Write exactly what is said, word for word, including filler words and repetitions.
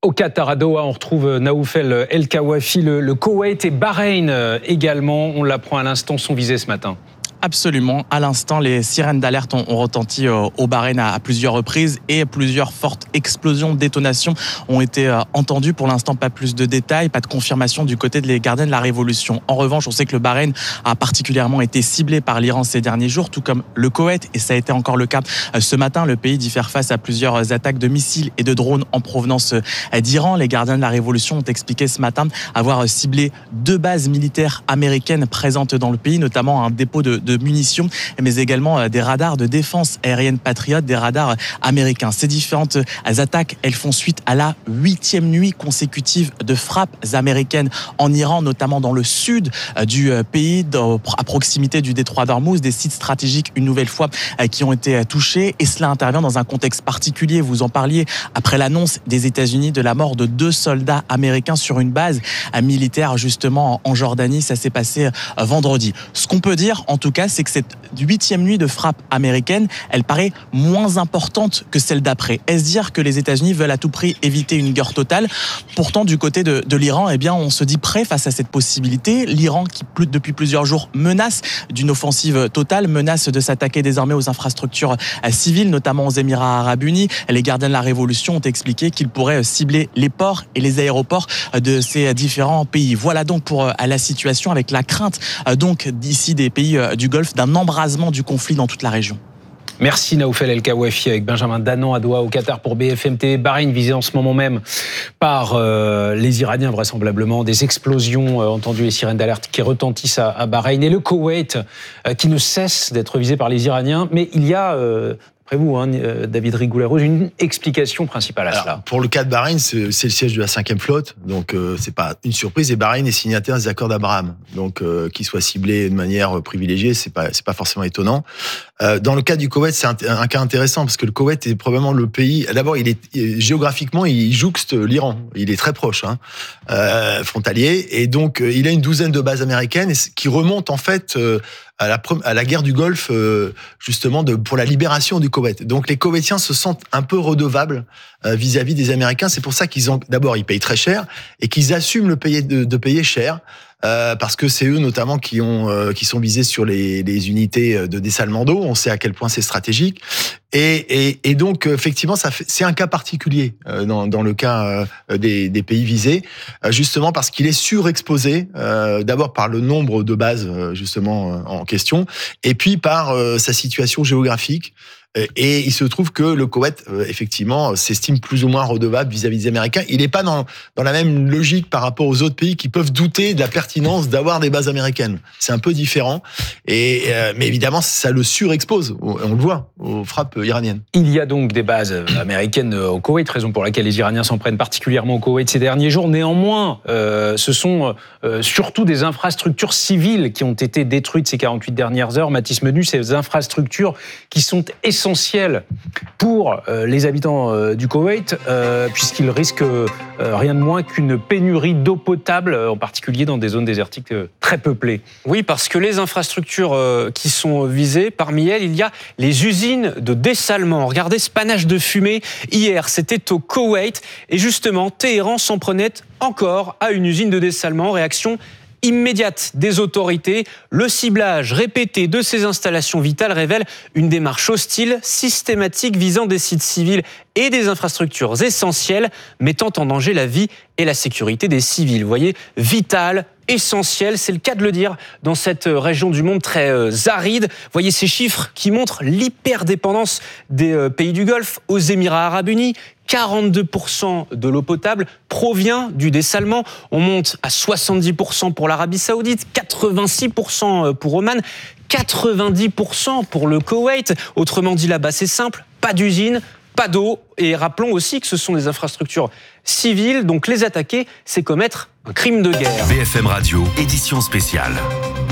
Au Qatar, à Doha, on retrouve Naoufel El Kawafi, le, le Koweït et Bahreïn également. On l'apprend à l'instant, sont visés ce matin. Absolument. À l'instant, les sirènes d'alerte ont, ont retenti euh, au Bahreïn à, à plusieurs reprises et plusieurs fortes explosions, détonations ont été euh, entendues. Pour l'instant, pas plus de détails, pas de confirmation du côté des gardiens de la Révolution. En revanche, on sait que le Bahreïn a particulièrement été ciblé par l'Iran ces derniers jours, tout comme le Koweït, et ça a été encore le cas euh, ce matin. Le pays dit faire face à plusieurs attaques de missiles et de drones en provenance euh, d'Iran. Les gardiens de la Révolution ont expliqué ce matin avoir ciblé deux bases militaires américaines présentes dans le pays, notamment un dépôt de, de munitions, mais également des radars de défense aérienne Patriot, des radars américains. Ces différentes attaques, elles font suite à la huitième nuit consécutive de frappes américaines en Iran, notamment dans le sud du pays, à proximité du détroit d'Ormuz, des sites stratégiques une nouvelle fois qui ont été touchés. Et cela intervient dans un contexte particulier. Vous en parliez après l'annonce des États-Unis de la mort de deux soldats américains sur une base militaire justement en Jordanie. Ça s'est passé vendredi. Ce qu'on peut dire, en tout cas, c'est que cette huitième nuit de frappe américaine, elle paraît moins importante que celle d'après. Est-ce dire que les États-Unis veulent à tout prix éviter une guerre totale? Pourtant, du côté de, de l'Iran, eh bien, on se dit prêt face à cette possibilité. L'Iran, qui plus, depuis plusieurs jours menace d'une offensive totale, menace de s'attaquer désormais aux infrastructures civiles, notamment aux Émirats Arabes Unis. Les gardiens de la Révolution ont expliqué qu'ils pourraient cibler les ports et les aéroports de ces différents pays. Voilà donc pour la situation, avec la crainte donc d'ici des pays du Golfe d'un embrasement du conflit dans toute la région. Merci Naoufel El Kawafi avec Benjamin Danan à Doha au Qatar pour B F M T V. Bahreïn visé en ce moment même par euh, les Iraniens vraisemblablement, des explosions euh, entendues, les sirènes d'alerte qui retentissent à, à Bahreïn, et le Koweït euh, qui ne cesse d'être visé par les Iraniens. Mais il y a euh, après vous, hein, David Rigoulet-Rose, une explication principale à Alors, cela. pour le cas de Bahreïn, c'est, c'est le siège de la cinquième flotte, donc euh, c'est pas une surprise. Et Bahreïn est signataire des accords d'Abraham, donc euh, qu'il soit ciblé de manière privilégiée, c'est pas c'est pas forcément étonnant. Euh, dans le cas du Koweït, c'est un, un cas intéressant parce que le Koweït est probablement le pays. D'abord, il est géographiquement, il jouxte l'Iran. Il est très proche, hein, euh, frontalier, et donc euh, il a une douzaine de bases américaines qui remontent en fait. Euh, à la, à la guerre du Golfe, euh, justement, de, pour la libération du Koweït. Donc les Koweïtiens se sentent un peu redevables euh, vis-à-vis des Américains. C'est pour ça qu'ils ont, d'abord, ils payent très cher et qu'ils assument le payer, de, de payer cher. Euh, parce que c'est eux notamment qui ont euh, qui sont visés sur les, les unités de dessalement d'eau. On sait à quel point c'est stratégique. Et, et, et donc effectivement, ça fait, c'est un cas particulier euh, dans, dans le cas euh, des, des pays visés, euh, justement parce qu'il est surexposé, euh, d'abord par le nombre de bases euh, justement euh, en question, et puis par euh, sa situation géographique. Et il se trouve que le Koweït, effectivement, s'estime plus ou moins redevable vis-à-vis des Américains. Il n'est pas dans, dans la même logique par rapport aux autres pays qui peuvent douter de la pertinence d'avoir des bases américaines. C'est un peu différent. Et, euh, mais évidemment, ça le surexpose. On le voit aux frappes iraniennes. Il y a donc des bases américaines au Koweït, raison pour laquelle les Iraniens s'en prennent particulièrement au Koweït ces derniers jours. Néanmoins, euh, ce sont euh, surtout des infrastructures civiles qui ont été détruites ces quarante-huit dernières heures. Mathis Menu, ces infrastructures qui sont essentielles essentiel pour euh, les habitants euh, du Koweït, euh, puisqu'ils risquent euh, rien de moins qu'une pénurie d'eau potable, en particulier dans des zones désertiques euh, très peuplées. Oui, parce que les infrastructures euh, qui sont visées, parmi elles, il y a les usines de dessalement. Regardez ce panache de fumée. Hier, c'était au Koweït, et justement, Téhéran s'en prenait encore à une usine de dessalement. Réaction immédiate des autorités. Le ciblage répété de ces installations vitales révèle une démarche hostile, systématique, visant des sites civils et des infrastructures essentielles, mettant en danger la vie et la sécurité des civils. Vous voyez, vital, essentiel, c'est le cas de le dire, dans cette région du monde très euh, aride. Vous voyez ces chiffres qui montrent l'hyperdépendance des euh, pays du Golfe aux Émirats Arabes Unis. quarante-deux pour cent de l'eau potable provient du dessalement. On monte à soixante-dix pour cent pour l'Arabie Saoudite, quatre-vingt-six pour cent pour Oman, quatre-vingt-dix pour cent pour le Koweït. Autrement dit, là-bas, c'est simple, pas d'usine, pas d'eau. Et rappelons aussi que ce sont des infrastructures civiles, donc les attaquer, c'est commettre un crime de guerre. B F M Radio, édition spéciale.